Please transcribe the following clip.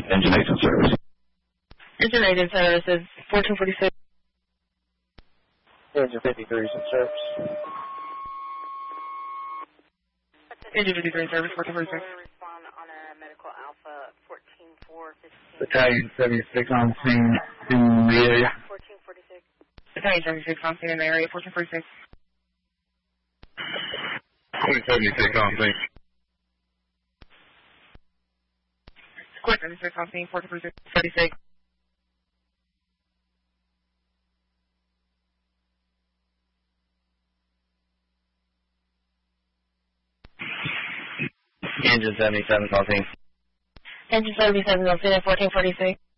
Engine 8 in service. Engine 8 in service is 1446. Engine 53 is in service. Engine 53 in service, 1446. Respond on a medical alpha 14415. Battalion 76 on scene in the area. 1446. Battalion 76 on scene in the area, 1446. 76 on scene. Squad 76 on scene, 1446. Engine 77 on scene. Engine 77 on scene at 1446.